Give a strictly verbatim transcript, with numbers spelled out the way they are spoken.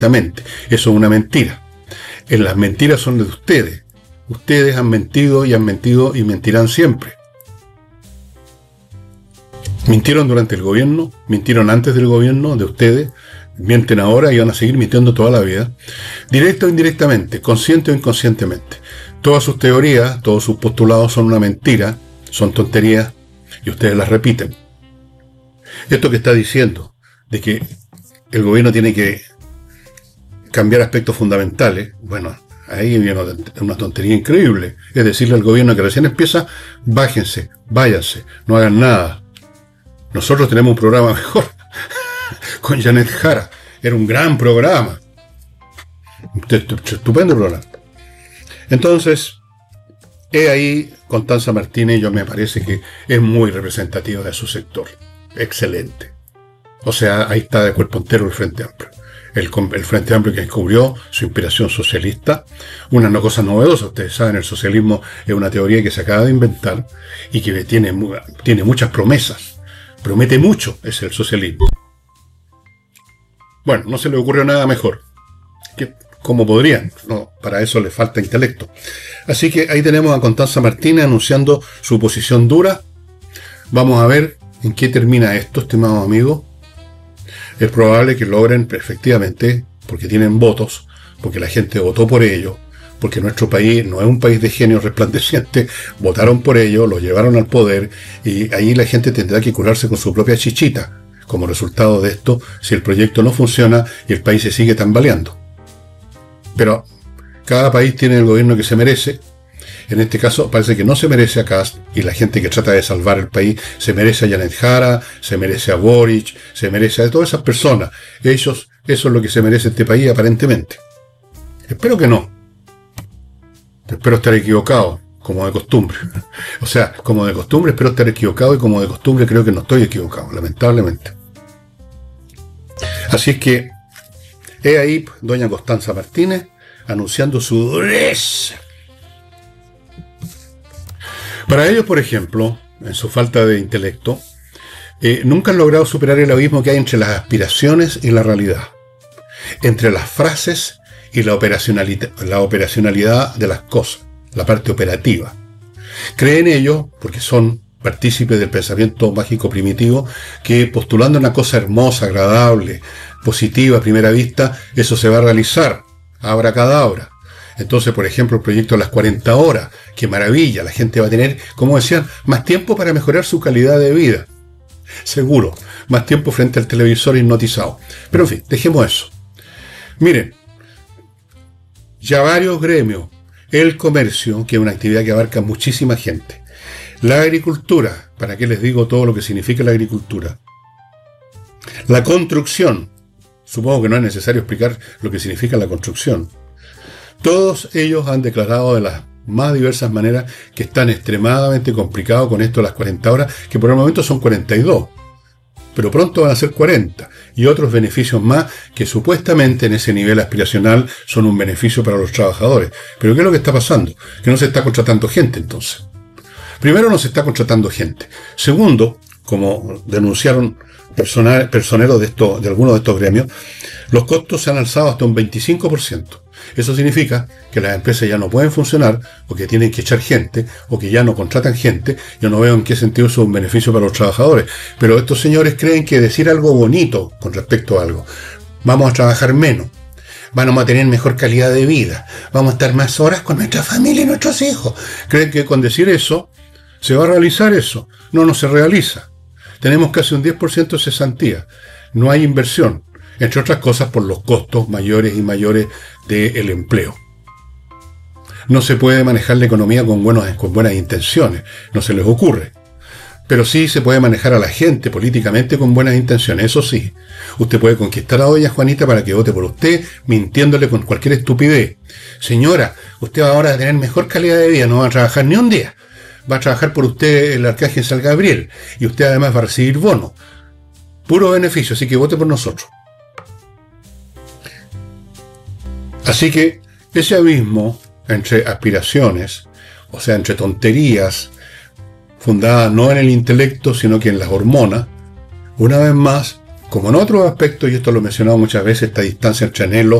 indirectamente. Eso es una mentira. En las mentiras son de ustedes. Ustedes han mentido y han mentido y mentirán siempre. Mintieron durante el gobierno, mintieron antes del gobierno de ustedes, mienten ahora y van a seguir mintiendo toda la vida, directa o indirectamente, consciente o inconscientemente. Todas sus teorías, todos sus postulados son una mentira, son tonterías, y ustedes las repiten. Esto que está diciendo, de que el gobierno tiene que cambiar aspectos fundamentales, bueno, ahí viene una tontería increíble. Es decirle al gobierno que recién empieza, bájense, váyanse, no hagan nada. Nosotros tenemos un programa mejor, con Janet Jara. Era un gran programa. Estupendo programa. Entonces, he ahí, Constanza Martínez, yo me parece que es muy representativa de su sector. Excelente. O sea, ahí está de cuerpo entero el Frente Amplio. El, el Frente Amplio que descubrió su inspiración socialista. Una no cosa novedosa. Ustedes saben, el socialismo es una teoría que se acaba de inventar y que tiene, tiene muchas promesas. Promete mucho, es el socialismo. Bueno, no se le ocurrió nada mejor. ¿Qué, ¿Cómo podrían? No, para eso le falta intelecto. Así que ahí tenemos a Constanza Martínez anunciando su posición dura. Vamos a ver en qué termina esto, estimados amigos. Es probable que logren efectivamente, porque tienen votos, porque la gente votó por ello, porque nuestro país no es un país de genios resplandecientes, votaron por ello, lo llevaron al poder, y ahí la gente tendrá que curarse con su propia chichita, como resultado de esto, si el proyecto no funciona y el país se sigue tambaleando. Pero cada país tiene el gobierno que se merece. En este caso parece que no se merece a Kast, y la gente que trata de salvar el país se merece a Janet Jara, se merece a Boric, se merece a todas esas personas. Ellos, eso es lo que se merece este país aparentemente. Espero que no. Espero estar equivocado, como de costumbre. O sea, como de costumbre espero estar equivocado, y como de costumbre creo que no estoy equivocado, lamentablemente. Así es que he ahí doña Constanza Martínez anunciando su dureza. Para ellos, por ejemplo, en su falta de intelecto, eh, nunca han logrado superar el abismo que hay entre las aspiraciones y la realidad, entre las frases y la operacionalidad, la operacionalidad de las cosas, la parte operativa. Creen ellos, porque son partícipes del pensamiento mágico primitivo, que postulando una cosa hermosa, agradable, positiva a primera vista, eso se va a realizar, abracadabra. Entonces, por ejemplo, el proyecto de las cuarenta horas, qué maravilla, la gente va a tener, como decían, más tiempo para mejorar su calidad de vida. Seguro, más tiempo frente al televisor hipnotizado. Pero en fin, dejemos eso. Miren, ya varios gremios, el comercio, que es una actividad que abarca muchísima gente, la agricultura, ¿para qué les digo todo lo que significa la agricultura? La construcción, supongo que no es necesario explicar lo que significa la construcción. Todos ellos han declarado de las más diversas maneras que están extremadamente complicados con esto de las cuarenta horas, que por el momento son cuarenta y dos, pero pronto van a ser cuarenta, y otros beneficios más que supuestamente en ese nivel aspiracional son un beneficio para los trabajadores. Pero ¿qué es lo que está pasando? Que no se está contratando gente entonces. Primero, no se está contratando gente. Segundo, como denunciaron personal, personeros de, esto, de algunos de estos gremios, los costos se han alzado hasta un veinticinco por ciento. Eso significa que las empresas ya no pueden funcionar, o que tienen que echar gente, o que ya no contratan gente. Yo no veo en qué sentido eso es un beneficio para los trabajadores. Pero estos señores creen que decir algo bonito con respecto a algo, vamos a trabajar menos, vamos a tener mejor calidad de vida, vamos a estar más horas con nuestra familia y nuestros hijos, creen que con decir eso se va a realizar eso. No, no se realiza. Tenemos casi un diez por ciento de cesantía. No hay inversión, entre otras cosas por los costos mayores y mayores del empleo. No se puede manejar la economía con, buenos, con buenas intenciones, no se les ocurre. Pero sí se puede manejar a la gente políticamente con buenas intenciones, eso sí. Usted puede conquistar a doña Juanita para que vote por usted, mintiéndole con cualquier estupidez. Señora, usted va ahora a tener mejor calidad de vida, no va a trabajar ni un día. Va a trabajar por usted el Arcángel San Gabriel, y usted además va a recibir bono. Puro beneficio, así que vote por nosotros. Así que ese abismo entre aspiraciones, o sea, entre tonterías, fundadas no en el intelecto, sino que en las hormonas, una vez más como en otros aspectos, y esto lo he mencionado muchas veces, esta distancia entre anhelo